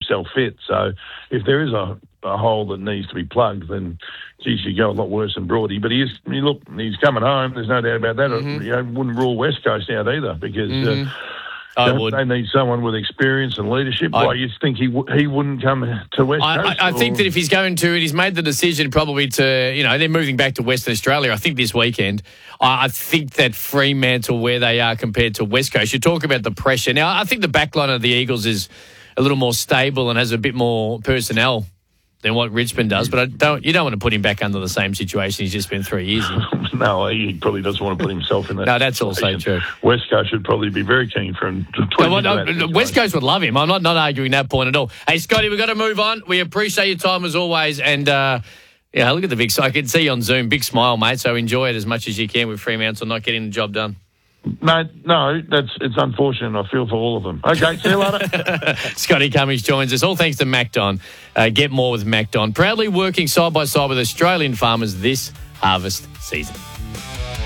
himself fit. So if there is a hole that needs to be plugged, then geez, you go a lot worse than Broady. But he's coming home. There's no doubt about that. Wouldn't rule West Coast out either because they need someone with experience and leadership. Why you think he wouldn't come to West Coast? I think that if he's going to, and he's made the decision probably to, they're moving back to Western Australia, I think this weekend. I think that Fremantle, where they are compared to West Coast, you talk about the pressure. Now, I think the backline of the Eagles is a little more stable and has a bit more personnel than what Richmond does, but you don't want to put him back under the same situation he's just been 3 years in. No, he probably doesn't want to put himself in that. No, that's also true. West Coast should probably be very keen for him to West Coast would love him. I'm not arguing that point at all. Hey, Scotty, we've got to move on. We appreciate your time as always, and look at the big. I can see you on Zoom, big smile, mate. So enjoy it as much as you can with Fremantle not getting the job done. No, it's unfortunate. I feel for all of them. Okay, see you later. Scotty Cummings joins us. All thanks to MacDon. Get more with MacDon. Proudly working side by side with Australian farmers this harvest season.